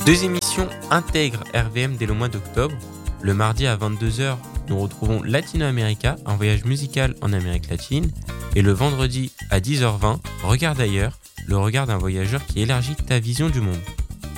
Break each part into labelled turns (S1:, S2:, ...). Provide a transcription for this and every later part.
S1: Deux émissions intègrent RVM dès le mois d'octobre. Le mardi à 22h, nous retrouvons Latino America, un voyage musical en Amérique latine. Et le vendredi à 10h20, Regarde ailleurs, le regard d'un voyageur qui élargit ta vision du monde.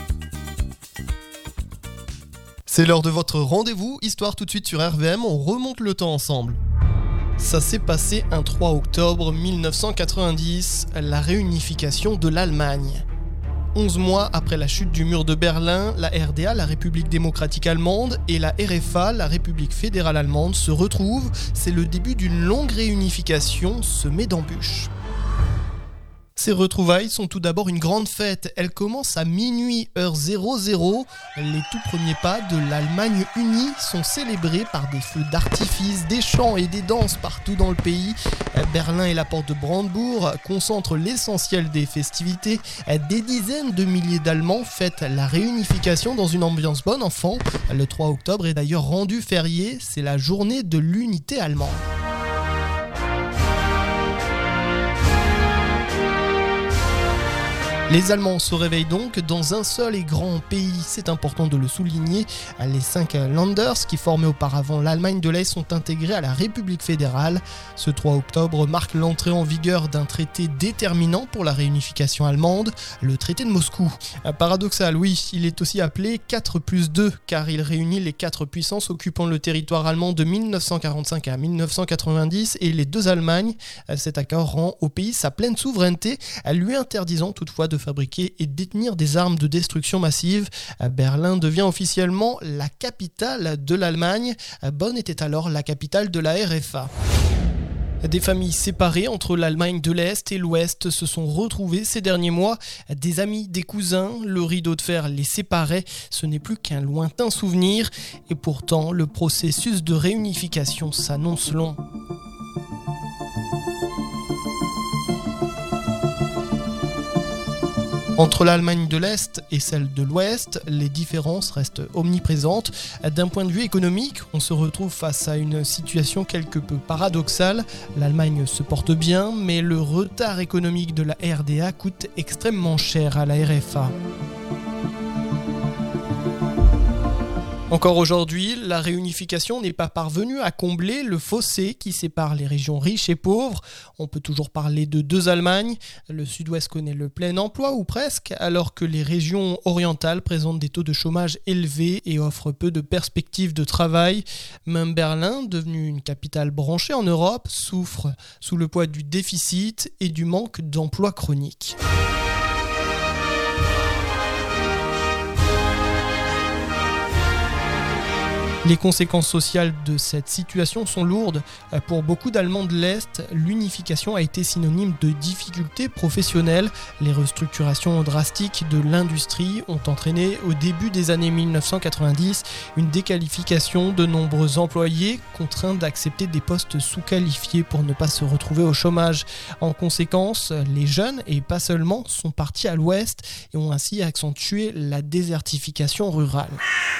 S2: C'est l'heure de votre rendez-vous, Histoire tout de suite sur RVM, on remonte le temps ensemble. Ça s'est passé un 3 octobre 1990, la réunification de l'Allemagne. 11 mois après la chute du mur de Berlin, la RDA, la République démocratique allemande, et la RFA, la République fédérale allemande, se retrouvent. C'est le début d'une longue réunification semée d'embûches. Ces retrouvailles sont tout d'abord une grande fête. Elles commencent à minuit, heure 00. Les tout premiers pas de l'Allemagne unie sont célébrés par des feux d'artifice, des chants et des danses partout dans le pays. Berlin et la porte de Brandebourg concentrent l'essentiel des festivités. Des dizaines de milliers d'Allemands fêtent la réunification dans une ambiance bon enfant. Le 3 octobre est d'ailleurs rendu férié. C'est la journée de l'unité allemande. Les Allemands se réveillent donc dans un seul et grand pays, c'est important de le souligner. Les 5 Länders qui formaient auparavant l'Allemagne de l'Est sont intégrés à la République fédérale. Ce 3 octobre marque l'entrée en vigueur d'un traité déterminant pour la réunification allemande, le traité de Moscou. Paradoxal, oui, il est aussi appelé 4+2 car il réunit les 4 puissances occupant le territoire allemand de 1945 à 1990 et les deux Allemagnes. Cet accord rend au pays sa pleine souveraineté, lui interdisant toutefois de fabriquer et détenir des armes de destruction massive. Berlin devient officiellement la capitale de l'Allemagne. Bonn était alors la capitale de la RFA. Des familles séparées entre l'Allemagne de l'Est et l'Ouest se sont retrouvées ces derniers mois. Des amis, des cousins, le rideau de fer les séparait. Ce n'est plus qu'un lointain souvenir. Et pourtant, le processus de réunification s'annonce long. Entre l'Allemagne de l'Est et celle de l'Ouest, les différences restent omniprésentes. D'un point de vue économique, on se retrouve face à une situation quelque peu paradoxale. L'Allemagne se porte bien, mais le retard économique de la RDA coûte extrêmement cher à la RFA. Encore aujourd'hui, la réunification n'est pas parvenue à combler le fossé qui sépare les régions riches et pauvres. On peut toujours parler de deux Allemagnes. Le sud-ouest connaît le plein emploi, ou presque, alors que les régions orientales présentent des taux de chômage élevés et offrent peu de perspectives de travail. Même Berlin, devenue une capitale branchée en Europe, souffre sous le poids du déficit et du manque d'emplois chroniques. Les conséquences sociales de cette situation sont lourdes. Pour beaucoup d'Allemands de l'Est, l'unification a été synonyme de difficultés professionnelles. Les restructurations drastiques de l'industrie ont entraîné au début des années 1990 une déqualification de nombreux employés contraints d'accepter des postes sous-qualifiés pour ne pas se retrouver au chômage. En conséquence, les jeunes, et pas seulement, sont partis à l'ouest et ont ainsi accentué la désertification rurale.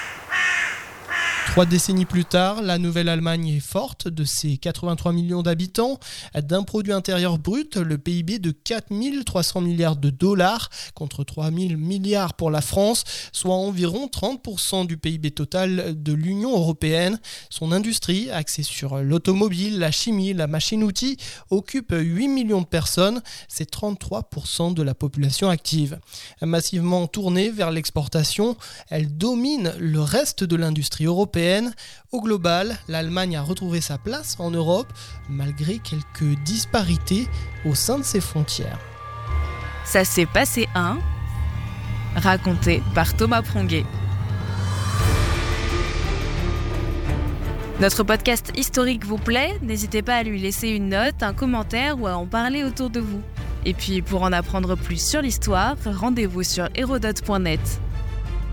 S2: 3 décennies plus tard, la Nouvelle-Allemagne est forte de ses 83 millions d'habitants, d'un produit intérieur brut, le PIB de 4 300 milliards de dollars contre 3 000 milliards pour la France, soit environ 30% du PIB total de l'Union européenne. Son industrie, axée sur l'automobile, la chimie, la machine-outil, occupe 8 millions de personnes, c'est 33% de la population active. Massivement tournée vers l'exportation, elle domine le reste de l'industrie européenne. Au global, l'Allemagne a retrouvé sa place en Europe, malgré quelques disparités au sein de ses frontières.
S3: Ça s'est passé raconté par Thomas Pronguet. Notre podcast historique vous plaît ? N'hésitez pas à lui laisser une note, un commentaire ou à en parler autour de vous. Et puis, pour en apprendre plus sur l'histoire, rendez-vous sur Hérodote.net.